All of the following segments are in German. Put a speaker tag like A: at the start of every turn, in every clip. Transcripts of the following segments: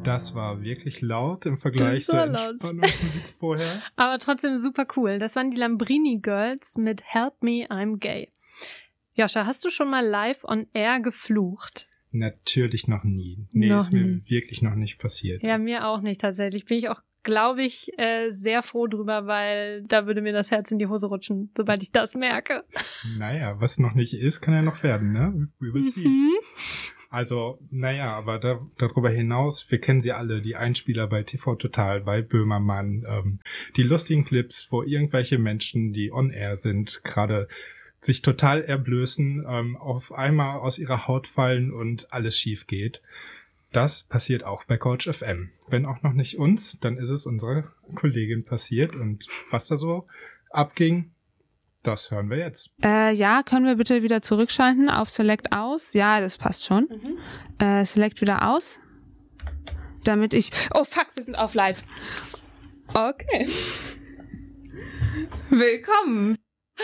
A: Das war wirklich laut im Vergleich zur Entspannungsmusik vorher.
B: Aber trotzdem super cool. Das waren die Lambrini Girls mit Help Me, I'm Gay. Joscha, hast du schon mal live on air geflucht?
A: Natürlich noch nie. Nee, ist mir wirklich noch nicht passiert.
B: Ja, mir auch nicht tatsächlich. Bin ich auch, glaube ich, sehr froh drüber, weil da würde mir das Herz in die Hose rutschen, sobald ich das merke.
A: Naja, was noch nicht ist, kann ja noch werden, ne? We will see. Also, naja, aber darüber hinaus, wir kennen sie alle, die Einspieler bei TV Total, bei Böhmermann, die lustigen Clips, wo irgendwelche Menschen, die on air sind, gerade sich total erblößen, auf einmal aus ihrer Haut fallen und alles schief geht. Das passiert auch bei Couch FM. Wenn auch noch nicht uns, dann ist es unserer Kollegin passiert. Und was da so abging, das hören wir jetzt.
C: Ja, können wir bitte wieder zurückschalten auf Select aus? Ja, das passt schon. Select wieder aus. Damit ich... Oh fuck, wir sind auf live. Okay. Willkommen.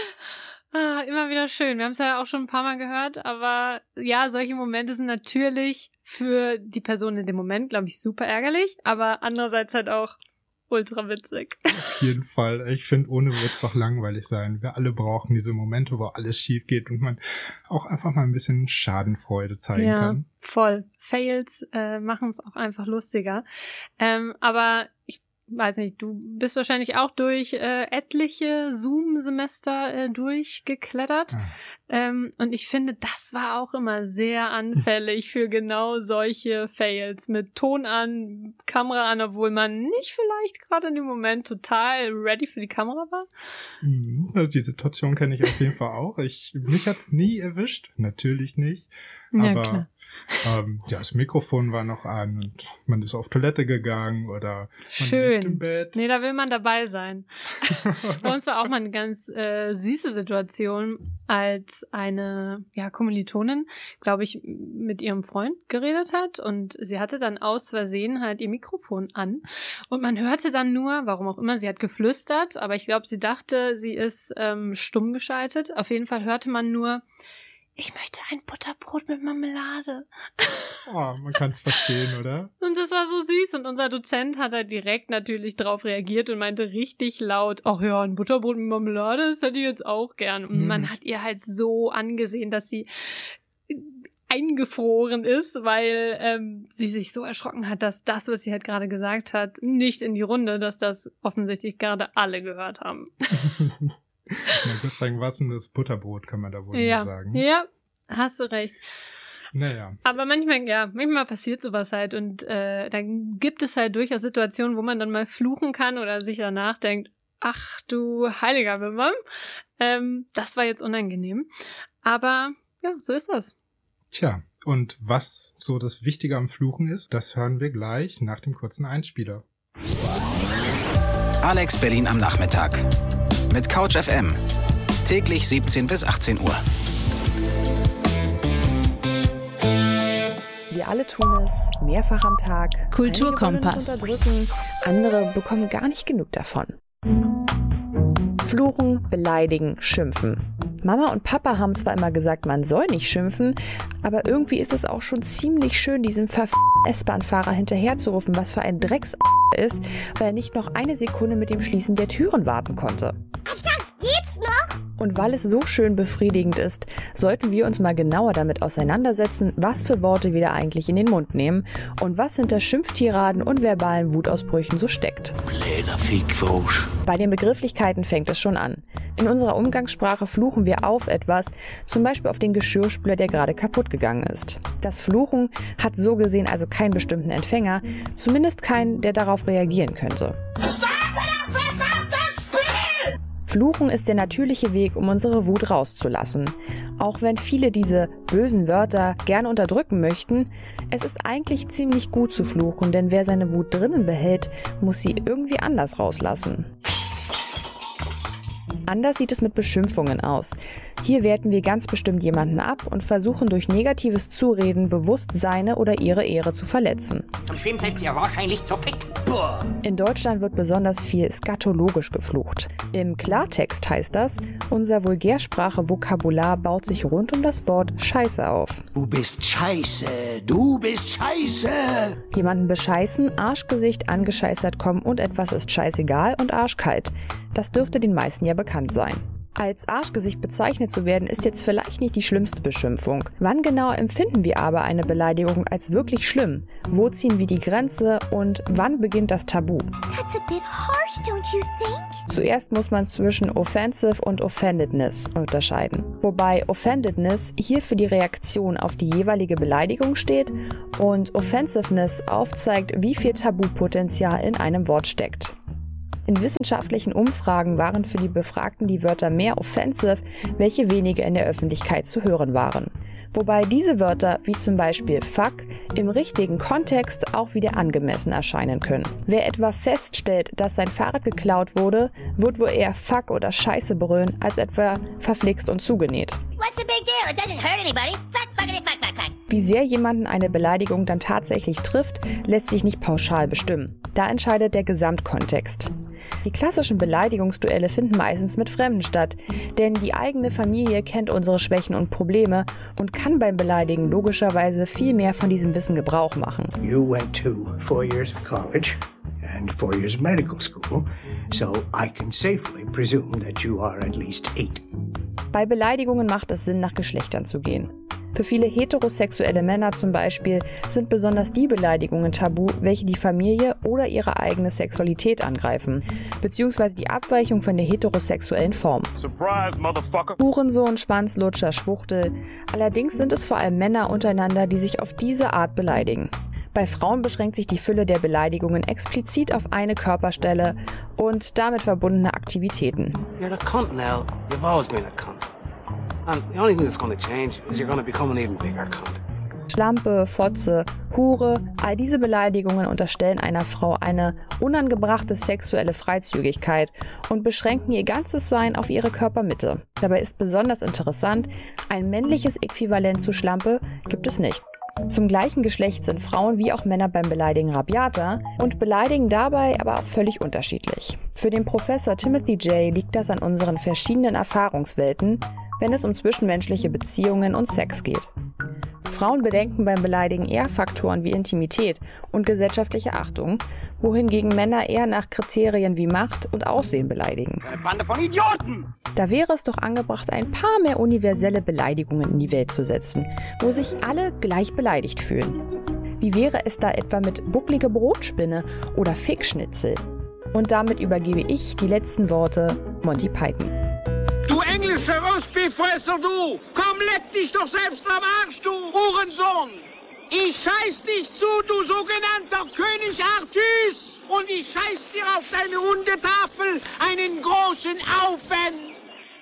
B: Immer wieder schön. Wir haben es ja auch schon ein paar Mal gehört, aber ja, solche Momente sind natürlich für die Person in dem Moment, glaube ich, super ärgerlich, aber andererseits halt auch ultra witzig.
A: Auf jeden Fall. Ich finde, ohne wird es doch langweilig sein. Wir alle brauchen diese Momente, wo alles schief geht und man auch einfach mal ein bisschen Schadenfreude zeigen kann.
B: Ja, voll. Fails machen es auch einfach lustiger. Aber ich weiß nicht, du bist wahrscheinlich auch durch etliche Zoom-Semester durchgeklettert. Und ich finde, das war auch immer sehr anfällig für genau solche Fails mit Ton an, Kamera an, obwohl man nicht vielleicht gerade in dem Moment total ready für die Kamera war.
A: Also die Situation kenne ich auf jeden Fall auch. Mich hat's nie erwischt, natürlich nicht.
B: Ja,
A: aber
B: klar.
A: Das Mikrofon war noch an und man ist auf Toilette gegangen oder man liegt im Bett.
B: Nee, da will man dabei sein. Bei uns war auch mal eine ganz süße Situation, als eine Kommilitonin, glaube ich, mit ihrem Freund geredet hat und sie hatte dann aus Versehen halt ihr Mikrofon an und man hörte dann nur, warum auch immer, sie hat geflüstert, aber ich glaube, sie dachte, sie ist stumm geschaltet. Auf jeden Fall hörte man nur: Ich möchte ein Butterbrot mit Marmelade.
A: Oh, man kann es verstehen, oder?
B: Und das war so süß. Und unser Dozent hat halt direkt natürlich drauf reagiert und meinte richtig laut: Ach ja, ein Butterbrot mit Marmelade, das hätte ich jetzt auch gern. Und man hat ihr halt so angesehen, dass sie eingefroren ist, weil sie sich so erschrocken hat, dass das, was sie halt gerade gesagt hat, nicht in die Runde, dass das offensichtlich gerade alle gehört haben.
A: Na, Gott sei Dank war es nur das Butterbrot, kann man da wohl nur sagen.
B: Ja, hast du recht.
A: Naja.
B: Aber manchmal passiert sowas halt und dann gibt es halt durchaus Situationen, wo man dann mal fluchen kann oder sich danach denkt: Ach du heiliger Bimbam, das war jetzt unangenehm. Aber ja, so ist das.
A: Tja, und was so das Wichtige am Fluchen ist, das hören wir gleich nach dem kurzen Einspieler.
D: Alex Berlin am Nachmittag. Mit Couch FM. Täglich 17 bis 18 Uhr.
E: Wir alle tun es mehrfach am Tag.
C: Kulturkompass.
E: Einige wollen uns unterdrücken, andere bekommen gar nicht genug davon. Fluchen, beleidigen, schimpfen. Mama und Papa haben zwar immer gesagt, man soll nicht schimpfen, aber irgendwie ist es auch schon ziemlich schön, diesem S-Bahn-Fahrer hinterherzurufen, was für ein Drecks ist, weil er nicht noch eine Sekunde mit dem Schließen der Türen warten konnte. Geht's noch? Und weil es so schön befriedigend ist, sollten wir uns mal genauer damit auseinandersetzen, was für Worte wir da eigentlich in den Mund nehmen und was hinter Schimpftiraden und verbalen Wutausbrüchen so steckt.
D: Blöder Fickfrosch.
E: Bei den Begrifflichkeiten fängt es schon an. In unserer Umgangssprache fluchen wir auf etwas, zum Beispiel auf den Geschirrspüler, der gerade kaputt gegangen ist. Das Fluchen hat so gesehen also keinen bestimmten Empfänger, zumindest keinen, der darauf reagieren könnte. Fluchen ist der natürliche Weg, um unsere Wut rauszulassen. Auch wenn viele diese bösen Wörter gerne unterdrücken möchten, es ist eigentlich ziemlich gut zu fluchen, denn wer seine Wut drinnen behält, muss sie irgendwie anders rauslassen. Anders sieht es mit Beschimpfungen aus. Hier werten wir ganz bestimmt jemanden ab und versuchen durch negatives Zureden bewusst seine oder ihre Ehre zu verletzen.
F: Zum Schwimmen seid ihr wahrscheinlich zu fit. Boah.
E: In Deutschland wird besonders viel skatologisch geflucht. Im Klartext heißt das, unser Vulgärsprache-Vokabular baut sich rund um das Wort Scheiße auf.
G: Du bist scheiße, du bist scheiße.
E: Jemanden bescheißen, Arschgesicht, angescheißert kommen und etwas ist scheißegal und arschkalt. Das dürfte den meisten ja bekannt sein. Als Arschgesicht bezeichnet zu werden, ist jetzt vielleicht nicht die schlimmste Beschimpfung. Wann genau empfinden wir aber eine Beleidigung als wirklich schlimm? Wo ziehen wir die Grenze und wann beginnt das Tabu?
H: That's a bit harsh, don't you think?
E: Zuerst muss man zwischen Offensive und Offendedness unterscheiden. Wobei Offendedness hier für die Reaktion auf die jeweilige Beleidigung steht und Offensiveness aufzeigt, wie viel Tabupotenzial in einem Wort steckt. In wissenschaftlichen Umfragen waren für die Befragten die Wörter mehr offensive, welche weniger in der Öffentlichkeit zu hören waren. Wobei diese Wörter, wie zum Beispiel fuck, im richtigen Kontext auch wieder angemessen erscheinen können. Wer etwa feststellt, dass sein Fahrrad geklaut wurde, wird wohl eher fuck oder scheiße brüllen, als etwa verflixt und zugenäht.
H: What's the big deal? It doesn't hurt anybody. Fuck, fuckity, fuck, fuck, fuck.
E: Wie sehr jemanden eine Beleidigung dann tatsächlich trifft, lässt sich nicht pauschal bestimmen. Da entscheidet der Gesamtkontext. Die klassischen Beleidigungsduelle finden meistens mit Fremden statt, denn die eigene Familie kennt unsere Schwächen und Probleme und kann beim Beleidigen logischerweise viel mehr von diesem Wissen Gebrauch machen.
G: You went to 4 years of college and 4 years of medical school, so I can safely presume that you are at least 8.
E: Bei Beleidigungen macht es Sinn, nach Geschlechtern zu gehen. Für viele heterosexuelle Männer zum Beispiel sind besonders die Beleidigungen tabu, welche die Familie oder ihre eigene Sexualität angreifen, beziehungsweise die Abweichung von der heterosexuellen Form.
I: Surprise, Motherfucker!
E: Hurensohn, Schwanzlutscher, Schwuchtel. Allerdings sind es vor allem Männer untereinander, die sich auf diese Art beleidigen. Bei Frauen beschränkt sich die Fülle der Beleidigungen explizit auf eine Körperstelle und damit verbundene Aktivitäten.
J: You're a cunt now. You've always been a cunt. And the only thing that's going to change is you're going to become an even bigger cunt.
E: Schlampe, Fotze, Hure, all diese Beleidigungen unterstellen einer Frau eine unangebrachte sexuelle Freizügigkeit und beschränken ihr ganzes Sein auf ihre Körpermitte. Dabei ist besonders interessant, ein männliches Äquivalent zu Schlampe gibt es nicht. Zum gleichen Geschlecht sind Frauen wie auch Männer beim Beleidigen rabiater und beleidigen dabei aber auch völlig unterschiedlich. Für den Professor Timothy J. liegt das an unseren verschiedenen Erfahrungswelten, wenn es um zwischenmenschliche Beziehungen und Sex geht. Frauen bedenken beim Beleidigen eher Faktoren wie Intimität und gesellschaftliche Achtung, wohingegen Männer eher nach Kriterien wie Macht und Aussehen beleidigen.
F: Eine Bande von Idioten!
E: Da wäre es doch angebracht, ein paar mehr universelle Beleidigungen in die Welt zu setzen, wo sich alle gleich beleidigt fühlen. Wie wäre es da etwa mit bucklige Brotspinne oder Fickschnitzel? Und damit übergebe ich die letzten Worte Monty Python.
K: Du englische Rostbeefresser, du! Komm, leck dich doch selbst am Arsch, du Hurensohn! Ich scheiß dich zu, du sogenannter König Artus! Und ich scheiß dir auf deine Hundetafel einen großen Aufen!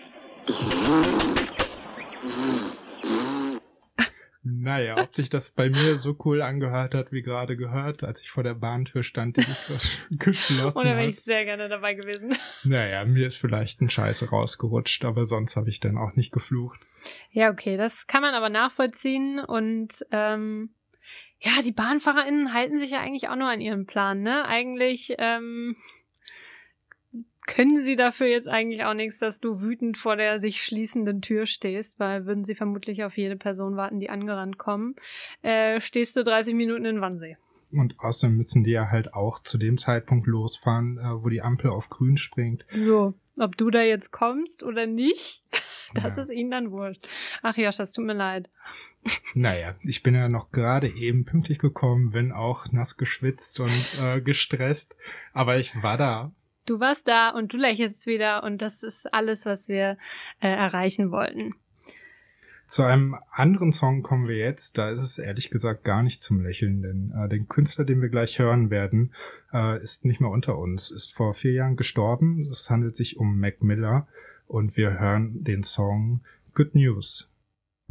A: Naja, ob sich das bei mir so cool angehört hat, wie gerade gehört, als ich vor der Bahntür stand, die sich geschlossen
B: Oder wäre
A: hat.
B: ich sehr gerne dabei gewesen.
A: Naja, mir ist vielleicht ein Scheiße rausgerutscht, aber sonst habe ich dann auch nicht geflucht.
B: Ja, okay, das kann man aber nachvollziehen und ja, die BahnfahrerInnen halten sich ja eigentlich auch nur an ihren Plan, ne? Eigentlich können sie dafür jetzt eigentlich auch nichts, dass du wütend vor der sich schließenden Tür stehst, weil würden sie vermutlich auf jede Person warten, die angerannt kommen, stehst du 30 Minuten in Wannsee.
A: Und außerdem müssen die ja halt auch zu dem Zeitpunkt losfahren, wo die Ampel auf grün springt.
B: So, ob du da jetzt kommst oder nicht, das
A: Ja.
B: ist ihnen dann wurscht. Ach Josh, das tut mir leid.
A: Naja, ich bin ja noch gerade eben pünktlich gekommen, wenn auch nass geschwitzt und gestresst, aber ich war da.
B: Du warst da und du lächelst wieder und das ist alles, was wir erreichen wollten.
A: Zu einem anderen Song kommen wir jetzt. Da ist es ehrlich gesagt gar nicht zum Lächeln, denn den Künstler, den wir gleich hören werden, ist nicht mehr unter uns, ist vor 4 Jahren gestorben. Es handelt sich um Mac Miller und wir hören den Song Good News.